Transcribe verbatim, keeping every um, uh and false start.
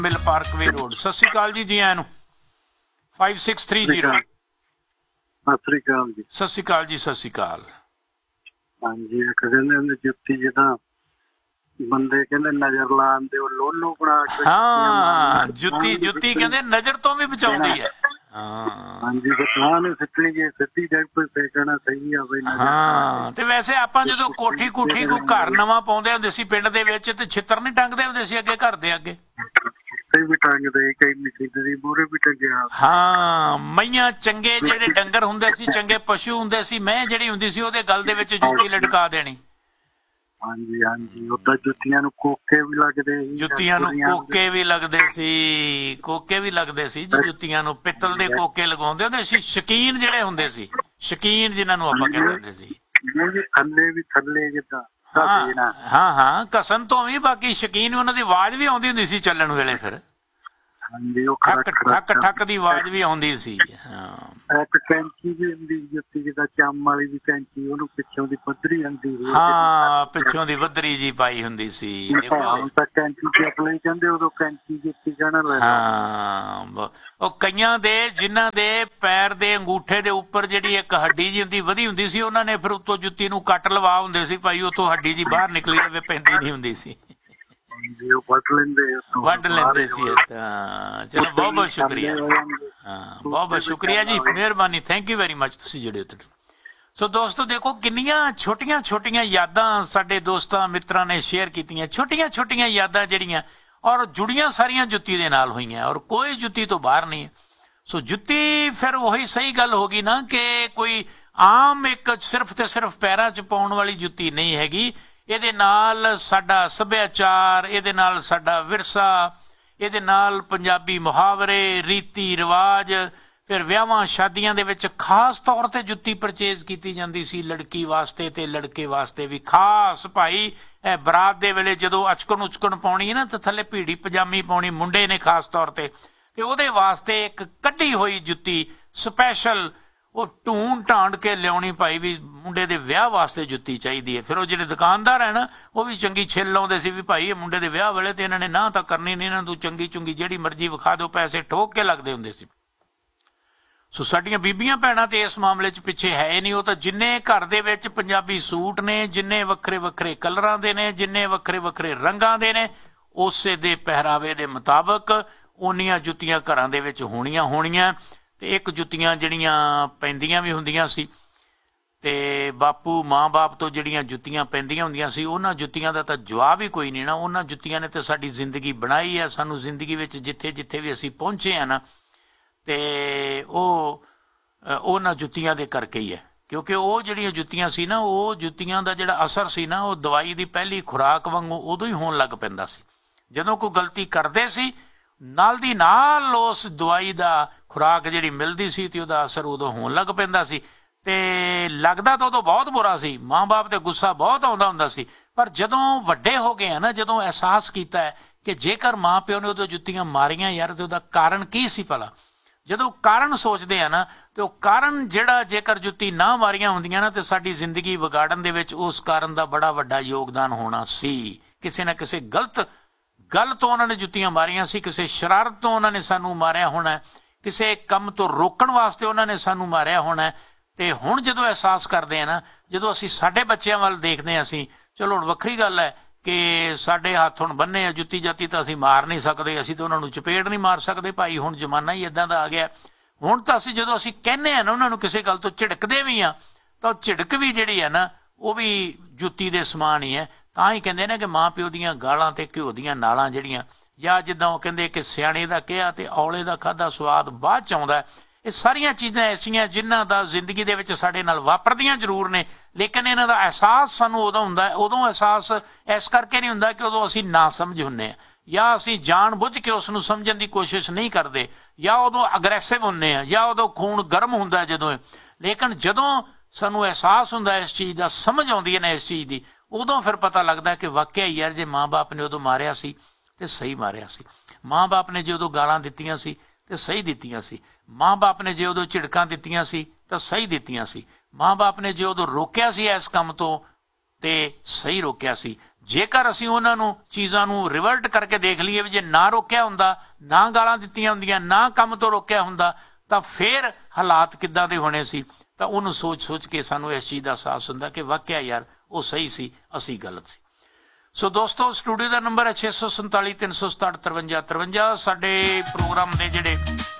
ਮਿਲ Parkway road. ਸਤਿ ਸ਼੍ਰੀ ਅਕਾਲ ਜੀ, ਜੀ ਆਇਆਂ ਨੂੰ। Five six three zero. Sat Sri ਅਕਾਲ ਜੀ। ਸਤਿ ਸ਼੍ਰੀ ਅਕਾਲ ਜੀ, ਸਤਿ ਸ਼੍ਰੀ ਅਕਾਲ। ਹਾਂਜੀ, ਇੱਕ ਕਹਿੰਦੇ ਹੁੰਦੇ ਜੁੱਤੀ ਜਿੱਦਾਂ ਬੰਦੇ ਕਹਿੰਦੇ ਨਜ਼ਰ ਲਾਉਣ ਦੇ ਉਹ ਲੋਲੋ ਬਣਾ ਕੇ ਹਾਂ, ਜੁੱਤੀ ਜੁੱਤੀ ਕਹਿੰਦੇ ਨਜ਼ਰ ਤੋਂ ਵੀ ਬਚਾਉਂਦੀ ਹੈ। ਹਾਂਜੀ, ਬਤਾ ਨੂੰ ਸਿੱਟਣੀ ਜੇ ਸਿੱਧੀ ਡੈਗ ਪੇ ਫੇਕਣਾ ਸਹੀ ਆ ਬਈ। ਹਾਂ, ਤੇ ਵੈਸੇ ਆਪਾਂ ਜਦੋਂ ਕੋਠੀ ਕੋਠੀ ਕੋਈ ਘਰ ਨਵਾਂ ਪਾਉਂਦੇ ਹੁੰਦੇ ਸੀ ਪਿੰਡ ਦੇ ਵਿੱਚ, ਤੇ ਛਿੱਤਰ ਨਹੀਂ ਟੰਗਦੇ ਹੁੰਦੇ ਸੀ ਅੱਗੇ ਘਰ ਦੇ ਅੱਗੇ? ਵੀ ਟੰਗਦੇ ਕਈ ਮਸ਼ੀਨਰੀ ਮੂਹਰੇ ਵੀ ਟੰਗਿਆ। ਹਾਂ, ਮਈਆਂ ਚੰਗੇ ਜਿਹੜੇ ਡੰਗਰ ਹੁੰਦੇ ਸੀ, ਚੰਗੇ ਪਸ਼ੂ ਹੁੰਦੇ ਸੀ, ਮੈਂ ਜਿਹੜੀ ਹੁੰਦੀ ਸੀ ਉਹਦੇ ਗਲ ਦੇ ਵਿੱਚ ਜੁੱਤੀ ਲਟਕਾ ਦੇਣੀ। ਹਾਂਜੀ ਹਾਂਜੀ, ਉਦਾਂ ਜੁੱਤੀਆਂ ਨੂੰ ਕੋਕੇ ਵੀ ਲੱਗਦੇ ਸੀ। ਜੁੱਤੀਆਂ ਨੂੰ ਕੋਕੇ ਵੀ ਲੱਗਦੇ ਸੀ, ਕੋਕੇ ਵੀ ਲੱਗਦੇ ਸੀ ਜੀ। ਜੁੱਤੀਆਂ ਨੂੰ ਪਿੱਤਲ ਦੇ ਕੋਕੇ ਲਗਾਉਂਦੇ ਹੁੰਦੇ ਸੀ। ਸ਼ੌਕੀਨ ਜਿਹੜੇ ਹੁੰਦੇ ਸੀ, ਸ਼ੌਕੀਨ ਜਿਹਨਾਂ ਨੂੰ ਆਪਾਂ ਕਹਿੰਦੇ ਹੁੰਦੇ ਸੀ। ਥੱਲੇ ਵੀ ਥੱਲੇ ਜਿੱਦਾਂ ਹਾਂ ਹਾਂ ਹਾਂ, ਘਸਣ ਤੋਂ ਵੀ। ਬਾਕੀ ਸ਼ੌਕੀਨ ਉਹਨਾਂ ਦੀ ਆਵਾਜ਼ ਵੀ ਆਉਂਦੀ ਹੁੰਦੀ ਸੀ ਚੱਲਣ ਵੇਲੇ। ਫਿਰ ਠੱਕ ਠੱਕ ਠੱਕ ਦੀ ਆਵਾਜ਼ ਵੀ ਆਉਂਦੀ ਸੀ। ਹਾਂ, ਇੱਕ ਕੈਂਚੀ ਵੀ ਹੁੰਦੀ ਜੁੱਤੀ ਜਿੱਦਾਂ ਚੰਮ ਵਾਲੀ ਦੀ ਕੈਂਚੀ, ਉਹਨੂੰ ਪਿੱਛੋਂ ਦੀ ਪੱਧਰੀ ਹੁੰਦੀ ਸੀ। ਹਾਂ, ਪਿੱਛੋਂ ਦੀ ਵੱਧਰੀ ਜੀ ਪਾਈ ਹੁੰਦੀ ਸੀ। ਤਾਂ ਕੈਂਚੀ ਚੱਕ ਲਈ ਕਹਿੰਦੇ, ਉਦੋਂ ਕੈਂਚੀ ਜੁੱਤੀ ਕਹਿਣਾ ਲੈ। ਹਾਂ, ਉਹ ਕਈਆਂ ਦੇ ਜਿਨ੍ਹਾਂ ਦੇ ਪੈਰ ਦੇ ਅੰਗੂਠੇ ਦੇ ਉੱਪਰ ਜਿਹੜੀ ਇੱਕ ਹੱਡੀ ਜੀ ਹੁੰਦੀ ਵਧੀ ਹੁੰਦੀ ਸੀ, ਉਹਨਾਂ ਨੇ ਫਿਰ ਉੱਤੋਂ ਜੁੱਤੀ ਨੂੰ ਕੱਟ ਲਵਾ ਹੁੰਦੇ ਸੀ ਭਾਈ, ਉੱਥੋਂ ਹੱਡੀ ਜੀ ਬਾਹਰ ਨਿਕਲੀ ਰਵੇ, ਪੈਂਦੀ ਨਹੀਂ ਹੁੰਦੀ ਸੀ। ਵੱਢ ਲੈਂਦੇ ਵੱਢ ਲੈਂਦੇ ਸੀ। ਤਾਂ ਚਲੋ, ਬਹੁਤ ਬਹੁਤ ਸ਼ੁਕਰੀਆ। ਹਾਂ, ਬਹੁਤ ਬਹੁਤ ਸ਼ੁਕਰੀਆ ਜੀ, ਮਿਹਰਬਾਨੀ, ਥੈਂਕ ਯੂ ਵੈਰੀ ਮਚ, ਤੁਸੀਂ ਜਿਹੜੇ ਉੱਥੇ। ਸੋ ਦੋਸਤੋ, ਦੇਖੋ ਕਿੰਨੀਆਂ ਛੋਟੀਆਂ ਛੋਟੀਆਂ ਯਾਦਾਂ ਸਾਡੇ ਦੋਸਤਾਂ ਮਿੱਤਰਾਂ ਨੇ ਸ਼ੇਅਰ ਕੀਤੀਆਂ। ਛੋਟੀਆਂ ਛੋਟੀਆਂ ਯਾਦਾਂ ਜਿਹੜੀਆਂ, ਔਰ ਜੁੜੀਆਂ ਸਾਰੀਆਂ ਜੁੱਤੀ ਦੇ ਨਾਲ ਹੋਈਆਂ, ਔਰ ਕੋਈ ਜੁੱਤੀ ਤੋਂ ਬਾਹਰ ਨਹੀਂ। ਸੋ ਜੁੱਤੀ ਫਿਰ ਉਹੀ ਸਹੀ ਗੱਲ ਹੋ ਗਈ ਨਾ ਕਿ ਕੋਈ ਆਮ ਇੱਕ ਸਿਰਫ ਤੇ ਸਿਰਫ ਪੈਰਾਂ 'ਚ ਪਾਉਣ ਵਾਲੀ ਜੁੱਤੀ ਨਹੀਂ ਹੈਗੀ। ਇਹਦੇ ਨਾਲ ਸਾਡਾ ਸੱਭਿਆਚਾਰ, ਇਹਦੇ ਨਾਲ ਸਾਡਾ ਵਿਰਸਾ, ਇਹਦੇ ਨਾਲ ਪੰਜਾਬੀ ਮੁਹਾਵਰੇ, ਰੀਤੀ ਰਿਵਾਜ। ਫਿਰ ਵਿਆਹਾਂ ਸ਼ਾਦੀਆਂ ਦੇ ਵਿੱਚ ਖਾਸ ਤੌਰ ਤੇ ਜੁੱਤੀ ਪਰਚੇਜ਼ ਕੀਤੀ ਜਾਂਦੀ ਸੀ, ਲੜਕੀ ਵਾਸਤੇ ਤੇ ਲੜਕੇ ਵਾਸਤੇ ਵੀ ਖਾਸ। ਭਾਈ ਇਹ ਬਰਾਤ ਦੇ ਵੇਲੇ ਜਦੋਂ ਅਚਕਨ ਉਚਕਨ ਪਾਉਣੀ ਹੈ ਨਾ, ਤੇ ਥੱਲੇ ਭੀੜੀ ਪਜਾਮੀ ਪਾਉਣੀ ਮੁੰਡੇ ਨੇ ਖਾਸ ਤੌਰ ਤੇ, ਤੇ ਉਹਦੇ ਵਾਸਤੇ ਇੱਕ ਕੱਢੀ ਹੋਈ ਜੁੱਤੀ ਸਪੈਸ਼ਲ ਉਹ ਢੂੰਡ ਢਾਂਡ ਕੇ ਲਿਆਉਣੀ ਭਾਈ, ਵੀ ਮੁੰਡੇ ਦੇ ਵਿਆਹ ਵਾਸਤੇ ਜੁੱਤੀ ਚਾਹੀਦੀ ਹੈ। ਫਿਰ ਉਹ ਜਿਹੜੇ ਦੁਕਾਨਦਾਰ ਹੈ ਨਾ, ਉਹ ਵੀ ਚੰਗੀ ਛਿੱਲ ਲਾਉਂਦੇ ਸੀ ਵੀ ਭਾਈ ਇਹ ਮੁੰਡੇ ਦੇ ਵਿਆਹ ਵੇਲੇ ਤੇ ਇਹਨਾਂ ਨੇ ਨਾ ਤਾਂ ਕਰਨੀ ਨਹੀਂ, ਇਹਨਾਂ ਨੂੰ ਚੰਗੀ ਚੁੰਗੀ ਜਿਹੜੀ ਮਰਜ਼ੀ ਵਿਖਾ ਦਿਓ, ਪੈਸੇ ਠੋਕ ਕੇ ਲੱਗਦੇ ਹੁੰਦੇ ਸੀ। ਸੋ ਸਾਡੀਆਂ ਬੀਬੀਆਂ ਭੈਣਾਂ ਤੇ ਇਸ ਮਾਮਲੇ 'ਚ ਪਿੱਛੇ ਹੈ ਨਹੀਂ। ਉਹ ਤਾਂ ਜਿੰਨੇ ਘਰ ਦੇ ਵਿੱਚ ਪੰਜਾਬੀ ਸੂਟ ਨੇ, ਜਿੰਨੇ ਵੱਖਰੇ ਵੱਖਰੇ ਕਲਰਾਂ ਦੇ ਨੇ, ਜਿੰਨੇ ਵੱਖਰੇ ਵੱਖਰੇ ਰੰਗਾਂ ਦੇ ਨੇ, ਉਸੇ ਦੇ ਪਹਿਰਾਵੇ ਦੇ ਮੁਤਾਬਕ ਓਨੀਆਂ ਜੁੱਤੀਆਂ ਘਰਾਂ ਦੇ ਵਿੱਚ ਹੋਣੀਆਂ ਹੋਣੀਆਂ। ਤੇ ਇੱਕ ਜੁੱਤੀਆਂ ਜਿਹੜੀਆਂ ਪੈਂਦੀਆਂ ਵੀ ਹੁੰਦੀਆਂ ਸੀ, ਤੇ ਬਾਪੂ ਮਾਂ ਬਾਪ ਤੋਂ ਜਿਹੜੀਆਂ ਜੁੱਤੀਆਂ ਪੈਂਦੀਆਂ ਹੁੰਦੀਆਂ ਸੀ, ਉਹਨਾਂ ਜੁੱਤੀਆਂ ਦਾ ਤਾਂ ਜਵਾਬ ਹੀ ਕੋਈ ਨਹੀਂ ਨਾ। ਉਹਨਾਂ ਜੁੱਤੀਆਂ ਨੇ ਤਾਂ ਸਾਡੀ ਜ਼ਿੰਦਗੀ ਬਣਾਈ ਹੈ। ਸਾਨੂੰ ਜ਼ਿੰਦਗੀ ਵਿੱਚ ਜਿੱਥੇ ਜਿੱਥੇ ਵੀ ਅਸੀਂ ਪਹੁੰਚੇ ਹਾਂ ਨਾ, ਤੇ ਉਹ ਉਹਨਾਂ ਜੁੱਤੀਆਂ ਦੇ ਕਰਕੇ ਹੀ ਹੈ। ਕਿਉਂਕਿ ਉਹ ਜਿਹੜੀਆਂ ਜੁੱਤੀਆਂ ਸੀ ਨਾ, ਉਹ ਜੁੱਤੀਆਂ ਦਾ ਜਿਹੜਾ ਅਸਰ ਸੀ ਨਾ, ਉਹ ਦਵਾਈ ਦੀ ਪਹਿਲੀ ਖੁਰਾਕ ਵਾਂਗੂ ਉਦੋਂ ਹੀ ਹੋਣ ਲੱਗ ਪੈਂਦਾ ਸੀ। ਜਦੋਂ ਕੋਈ ਗਲਤੀ ਕਰਦੇ ਸੀ, ਨਾਲ ਦੀ ਨਾਲ ਉਸ ਦਵਾਈ ਦਾ ਖੁਰਾਕ ਜਿਹੜੀ ਮਿਲਦੀ ਸੀ, ਤੇ ਉਹਦਾ ਅਸਰ ਉਦੋਂ ਹੋਣ ਲੱਗ ਪੈਂਦਾ ਸੀ। ਤੇ ਲੱਗਦਾ ਤਾਂ ਉਦੋਂ ਬਹੁਤ ਬੁਰਾ ਸੀ, ਮਾਂ ਬਾਪ ਤੇ ਗੁੱਸਾ ਬਹੁਤ ਆਉਂਦਾ ਹੁੰਦਾ ਸੀ। ਪਰ ਜਦੋਂ ਵੱਡੇ ਹੋ ਗਏ ਆ ਨਾ, ਜਦੋਂ ਅਹਿਸਾਸ ਕੀਤਾ ਹੈ ਕਿ ਜੇਕਰ ਮਾਂ ਪਿਓ ਨੇ ਉਦੋਂ ਜੁੱਤੀਆਂ ਮਾਰੀਆਂ ਯਾਰ, ਤੇ ਉਹਦਾ ਕਾਰਨ ਕੀ ਸੀ ਭਲਾ। ਜਦੋਂ ਕਾਰਨ ਸੋਚਦੇ ਆ ਨਾ, ਤੇ ਉਹ ਕਾਰਨ ਜਿਹੜਾ ਜੇਕਰ ਜੁੱਤੀ ਨਾ ਮਾਰੀਆਂ ਹੁੰਦੀਆਂ ਨਾ, ਤੇ ਸਾਡੀ ਜ਼ਿੰਦਗੀ ਵਿਗਾੜਨ ਦੇ ਵਿੱਚ ਉਸ ਕਾਰਨ ਦਾ ਬੜਾ ਵੱਡਾ ਯੋਗਦਾਨ ਹੋਣਾ ਸੀ। ਕਿਸੇ ਨਾ ਕਿਸੇ ਗਲਤ ਗੱਲ ਤੋਂ ਉਹਨਾਂ ਨੇ ਜੁੱਤੀਆਂ ਮਾਰੀਆਂ ਸੀ, ਕਿਸੇ ਸ਼ਰਾਰਤ ਤੋਂ ਉਹਨਾਂ ਨੇ ਸਾਨੂੰ ਮਾਰਿਆ ਹੋਣਾ, ਕਿਸੇ ਕੰਮ ਤੋਂ ਰੋਕਣ ਵਾਸਤੇ ਉਹਨਾਂ ਨੇ ਸਾਨੂੰ ਮਾਰਿਆ ਹੋਣਾ। ਤੇ ਹੁਣ ਜਦੋਂ ਅਹਿਸਾਸ ਕਰਦੇ ਆ ਨਾ, ਜਦੋਂ ਅਸੀਂ ਸਾਡੇ ਬੱਚਿਆਂ ਵੱਲ ਦੇਖਦੇ ਹਾਂ, ਅਸੀਂ ਚਲੋ ਹੁਣ ਵੱਖਰੀ ਗੱਲ ਹੈ ਕਿ ਸਾਡੇ ਹੱਥ ਹੁਣ ਬੰਨੇ ਆ, ਜੁੱਤੀ ਜਾਤੀ ਤਾਂ ਅਸੀਂ ਮਾਰ ਨਹੀਂ ਸਕਦੇ, ਅਸੀਂ ਤਾਂ ਉਹਨਾਂ ਨੂੰ ਚਪੇੜ ਨਹੀਂ ਮਾਰ ਸਕਦੇ ਭਾਈ, ਹੁਣ ਜ਼ਮਾਨਾ ਹੀ ਇੱਦਾਂ ਦਾ ਆ ਗਿਆ। ਹੁਣ ਤਾਂ ਅਸੀਂ ਜਦੋਂ ਅਸੀਂ ਕਹਿੰਦੇ ਹਾਂ ਨਾ ਉਹਨਾਂ ਨੂੰ ਕਿਸੇ ਗੱਲ ਤੋਂ ਝਿੜਕਦੇ ਵੀ ਹਾਂ, ਤਾਂ ਝਿੜਕ ਵੀ ਜਿਹੜੀ ਹੈ ਨਾ, ਉਹ ਵੀ ਜੁੱਤੀ ਦੇ ਸਮਾਨ ਹੀ ਹੈ। ਤਾਂ ਹੀ ਕਹਿੰਦੇ ਨੇ ਕਿ ਮਾਂ ਪਿਓ ਦੀਆਂ ਗਾਲਾਂ ਤੇ ਘਿਓ ਦੀਆਂ ਨਾਲਾਂ ਜਿਹੜੀਆਂ, ਜਾਂ ਜਿੱਦਾਂ ਉਹ ਕਹਿੰਦੇ ਕਿ ਸਿਆਣੇ ਦਾ ਕਿਹਾ ਤੇ ਔਲੇ ਦਾ ਖਾਧਾ ਸਵਾਦ ਬਾਅਦ 'ਚ ਆਉਂਦਾ। ਇਹ ਸਾਰੀਆਂ ਚੀਜ਼ਾਂ ਐਸੀਆਂ ਜਿਨ੍ਹਾਂ ਦਾ ਜ਼ਿੰਦਗੀ ਦੇ ਵਿੱਚ ਸਾਡੇ ਨਾਲ ਵਾਪਰਦੀਆਂ ਜ਼ਰੂਰ ਨੇ, ਲੇਕਿਨ ਇਹਨਾਂ ਦਾ ਅਹਿਸਾਸ ਸਾਨੂੰ ਉਦੋਂ ਹੁੰਦਾ। ਉਦੋਂ ਅਹਿਸਾਸ ਇਸ ਕਰਕੇ ਨਹੀਂ ਹੁੰਦਾ ਕਿ ਉਦੋਂ ਅਸੀਂ ਨਾ ਸਮਝ ਹੁੰਦੇ ਹਾਂ, ਜਾਂ ਅਸੀਂ ਜਾਣ ਬੁੱਝ ਕੇ ਉਸ ਨੂੰ ਸਮਝਣ ਦੀ ਕੋਸ਼ਿਸ਼ ਨਹੀਂ ਕਰਦੇ, ਜਾਂ ਉਦੋਂ ਅਗਰੈਸਿਵ ਹੁੰਦੇ ਹਾਂ, ਜਾਂ ਉਦੋਂ ਖੂਨ ਗਰਮ ਹੁੰਦਾ ਜਦੋਂ। ਲੇਕਿਨ ਜਦੋਂ ਸਾਨੂੰ ਅਹਿਸਾਸ ਹੁੰਦਾ ਇਸ ਚੀਜ਼ ਦਾ, ਸਮਝ ਆਉਂਦੀ ਹੈ ਨਾ ਇਸ ਚੀਜ਼ ਦੀ, ਉਦੋਂ ਫਿਰ ਪਤਾ ਲੱਗਦਾ ਕਿ ਵਾਕਿਆ ਯਾਰ ਜੇ ਮਾਂ ਬਾਪ ਨੇ ਉਦੋਂ ਮਾਰਿਆ ਸੀ ਤੇ ਸਹੀ ਮਾਰਿਆ ਸੀ। ਮਾਂ ਬਾਪ ਨੇ ਜੇ ਉਦੋਂ ਗਾਲਾਂ ਦਿੱਤੀਆਂ ਸੀ ਤੇ ਸਹੀ ਦਿੱਤੀਆਂ ਸੀ। ਮਾਂ ਬਾਪ ਨੇ ਜੇ ਉਦੋਂ ਝਿੜਕਾਂ ਦਿੱਤੀਆਂ ਸੀ ਤਾਂ ਸਹੀ ਦਿੱਤੀਆਂ ਸੀ। ਮਾਂ ਬਾਪ ਨੇ ਜੇ ਉਦੋਂ ਰੋਕਿਆ ਸੀ ਇਸ ਕੰਮ ਤੋਂ ਤੇ ਸਹੀ ਰੋਕਿਆ ਸੀ। ਜੇਕਰ ਅਸੀਂ ਉਹਨਾਂ ਨੂੰ ਚੀਜ਼ਾਂ ਨੂੰ ਰਿਵਰਟ ਕਰਕੇ ਦੇਖ ਲਈਏ ਵੀ ਜੇ ਨਾ ਰੋਕਿਆ ਹੁੰਦਾ, ਨਾ ਗਾਲਾਂ ਦਿੱਤੀਆਂ ਹੁੰਦੀਆਂ, ਨਾ ਕੰਮ ਤੋਂ ਰੋਕਿਆ ਹੁੰਦਾ, ਤਾਂ ਫਿਰ ਹਾਲਾਤ ਕਿੱਦਾਂ ਦੇ ਹੋਣੇ ਸੀ। ਤਾਂ ਉਹਨੂੰ ਸੋਚ ਸੋਚ ਕੇ ਸਾਨੂੰ ਇਸ ਚੀਜ਼ ਦਾ ਅਹਿਸਾਸ ਹੁੰਦਾ ਕਿ ਵਾਕਿਆ ਯਾਰ ਉਹ ਸਹੀ ਸੀ, ਅਸੀਂ ਗਲਤ ਸੀ। ਸੋ ਦੋਸਤੋ, ਸਟੂਡੀਓ ਦਾ ਨੰਬਰ ਹੈ ਛੇ ਸੌ ਸੰਤਾਲੀ ਤਿੰਨ ਸੌ ਸਤਾਹਠ ਤਰਵੰਜਾ ਤਰਵੰਜਾ। ਸਾਡੇ ਪ੍ਰੋਗਰਾਮ ਦੇ ਜਿਹੜੇ